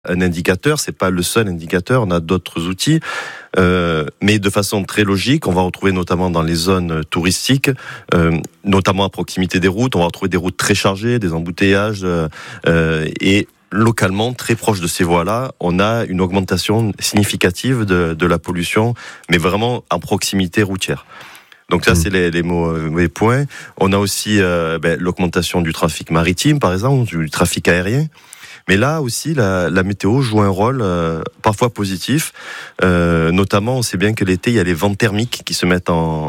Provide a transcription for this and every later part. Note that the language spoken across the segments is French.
un indicateur, c'est pas le seul indicateur, on a d'autres outils, mais de façon très logique, on va retrouver notamment dans les zones touristiques, notamment à proximité des routes, on va retrouver des routes très chargées, des embouteillages, et localement, très proche de ces voies-là, on a une augmentation significative de la pollution, mais vraiment en proximité routière. Donc ça, c'est les mauvais points. On a aussi l'augmentation du trafic maritime, par exemple, du trafic aérien. Mais là aussi, la météo joue un rôle parfois positif. Notamment, on sait bien que l'été, il y a les vents thermiques qui se mettent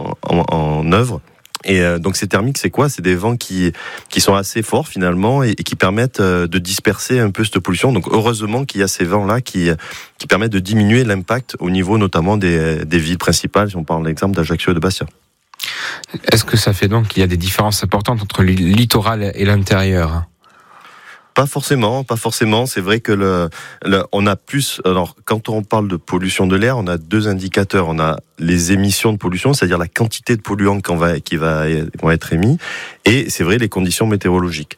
en œuvre. Et donc ces thermiques, c'est quoi ? C'est des vents qui sont assez forts finalement et qui permettent de disperser un peu cette pollution. Donc heureusement qu'il y a ces vents-là qui permettent de diminuer l'impact au niveau notamment des villes principales, si on parle l'exemple d'Ajaccio et de Bastia. Est-ce que ça fait donc qu'il y a des différences importantes entre le littoral et l'intérieur ? Pas forcément. C'est vrai que on a plus. Alors, quand on parle de pollution de l'air, on a deux indicateurs. On a les émissions de pollution, c'est-à-dire la quantité de polluants qui vont être émis, et c'est vrai les conditions météorologiques.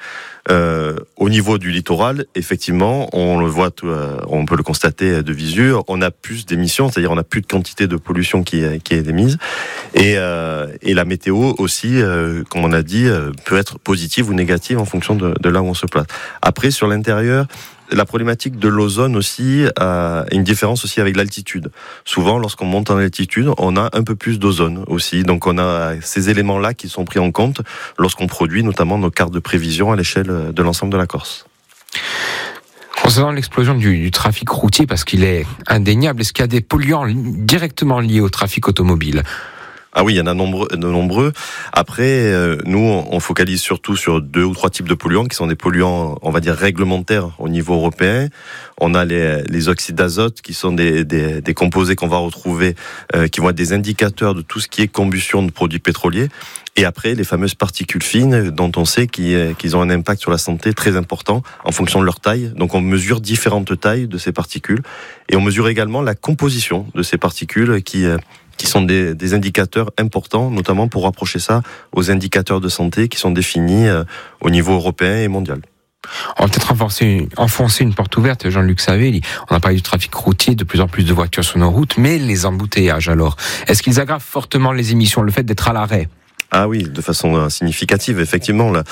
Au niveau du littoral, effectivement, on le voit, on peut le constater de visu, on a plus d'émissions, c'est-à-dire on a plus de quantité de pollution qui est émise, et la météo aussi, comme on a dit, peut être positive ou négative en fonction de là où on se place. Après, sur l'intérieur, la problématique de l'ozone aussi a une différence aussi avec l'altitude. Souvent, lorsqu'on monte en altitude, on a un peu plus d'ozone aussi. Donc, on a ces éléments-là qui sont pris en compte lorsqu'on produit notamment nos cartes de prévision à l'échelle de l'ensemble de la Corse. Concernant l'explosion du trafic routier, parce qu'il est indéniable, est-ce qu'il y a des polluants directement liés au trafic automobile ? Ah oui, il y en a de nombreux. Après, nous, on focalise surtout sur 2 ou 3 types de polluants qui sont des polluants, on va dire, réglementaires au niveau européen. On a les oxydes d'azote qui sont des composés qu'on va retrouver, qui vont être des indicateurs de tout ce qui est combustion de produits pétroliers. Et après, les fameuses particules fines dont on sait qu'ils ont un impact sur la santé très important en fonction de leur taille. Donc on mesure différentes tailles de ces particules. Et on mesure également la composition de ces particules qui sont des indicateurs importants, notamment pour rapprocher ça aux indicateurs de santé qui sont définis au niveau européen et mondial. On va peut-être enfoncer une porte ouverte, Jean-Luc Savelli. On a parlé du trafic routier, de plus en plus de voitures sur nos routes, mais les embouteillages alors, est-ce qu'ils aggravent fortement les émissions, le fait d'être à l'arrêt ? Ah oui, de façon significative, effectivement. Là,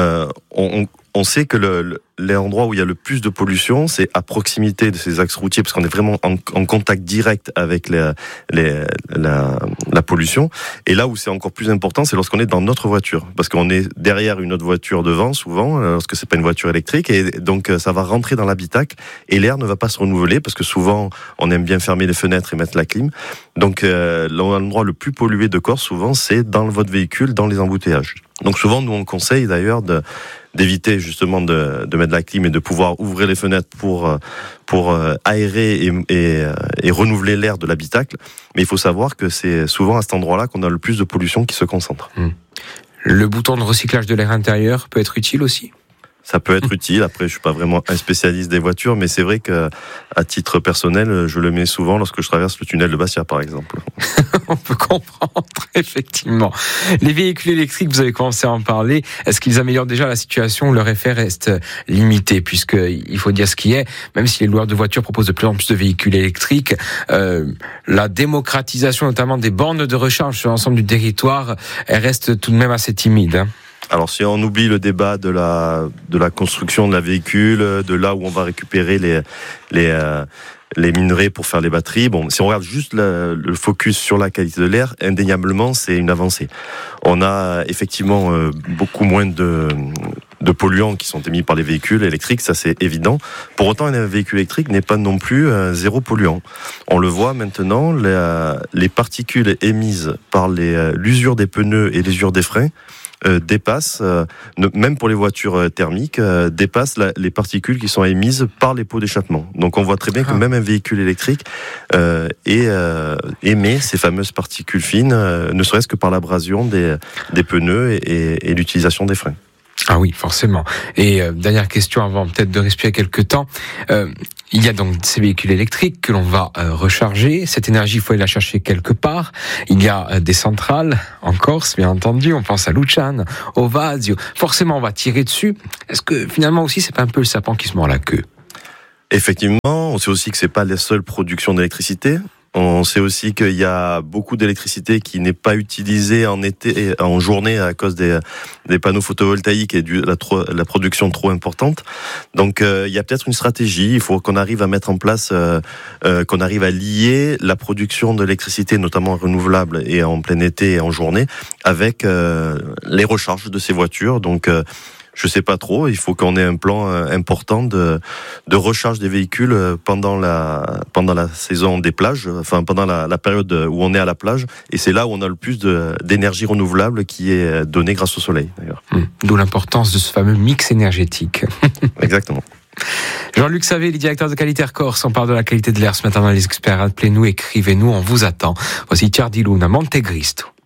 on sait que l'endroit où il y a le plus de pollution, c'est à proximité de ces axes routiers, parce qu'on est vraiment en contact direct avec la pollution. Et là où c'est encore plus important, c'est lorsqu'on est dans notre voiture, parce qu'on est derrière une autre voiture devant, souvent, lorsque c'est pas une voiture électrique, et donc ça va rentrer dans l'habitacle, et l'air ne va pas se renouveler, parce que souvent, on aime bien fermer les fenêtres et mettre la clim. Donc l'endroit le plus pollué de Corse, souvent, c'est dans votre véhicule, dans les embouteillages. Donc souvent, nous, on conseille d'ailleurs d'éviter justement de mettre la clim et de pouvoir ouvrir les fenêtres pour aérer et renouveler l'air de l'habitacle. Mais il faut savoir que c'est souvent à cet endroit-là qu'on a le plus de pollution qui se concentre. Le bouton de recyclage de l'air intérieur peut être utile aussi ? Ça peut être utile. Après, je suis pas vraiment un spécialiste des voitures, mais c'est vrai que, à titre personnel, je le mets souvent lorsque je traverse le tunnel de Bastia, par exemple. On peut comprendre, effectivement. Les véhicules électriques, vous avez commencé à en parler. Est-ce qu'ils améliorent déjà la situation où leur effet reste limité, puisqu'il faut dire ce qui est, même si les loueurs de voitures proposent de plus en plus de véhicules électriques, la démocratisation, notamment des bornes de recharge sur l'ensemble du territoire, elle reste tout de même assez timide. Alors, si on oublie le débat de la construction de la véhicule, de là où on va récupérer les minerais pour faire les batteries, bon, si on regarde juste le focus sur la qualité de l'air, indéniablement, c'est une avancée. On a effectivement beaucoup moins de polluants qui sont émis par les véhicules électriques, ça c'est évident. Pour autant, un véhicule électrique n'est pas non plus zéro polluant. On le voit maintenant, les particules émises par l'usure des pneus et l'usure des freins dépasse, même pour les voitures thermiques, dépasse les particules qui sont émises par les pots d'échappement. Donc on voit très bien que même un véhicule électrique émet ces fameuses particules fines, ne serait-ce que par l'abrasion des pneus et l'utilisation des freins. Ah oui, forcément. Et dernière question avant peut-être de respirer quelques temps. Il y a donc ces véhicules électriques que l'on va recharger. Cette énergie, il faut aller la chercher quelque part. Il y a des centrales en Corse, bien entendu. On pense à Luciane, au Vasio. Forcément, on va tirer dessus. Est-ce que finalement aussi, c'est pas un peu le serpent qui se mord la queue ? Effectivement, on sait aussi que c'est pas la seule production d'électricité. On sait aussi qu'il y a beaucoup d'électricité qui n'est pas utilisée en été et en journée à cause des panneaux photovoltaïques et la production trop importante. Donc il y a peut-être une stratégie. Il faut qu'on arrive à mettre en place, qu'on arrive à lier la production d'électricité, notamment renouvelable et en plein été et en journée, avec les recharges de ces voitures. Donc je sais pas trop, il faut qu'on ait un plan important de recharge des véhicules pendant la saison des plages, enfin pendant la période où on est à la plage, et c'est là où on a le plus d'énergie renouvelable qui est donnée grâce au soleil d'ailleurs. D'où l'importance de ce fameux mix énergétique. Exactement. Jean-Luc Savé, le directeur de Qualitaire Corse, on parle de la qualité de l'air ce matin dans les experts. Appelez-nous, écrivez-nous, on vous attend. Voici Ciardiluna Montegristo.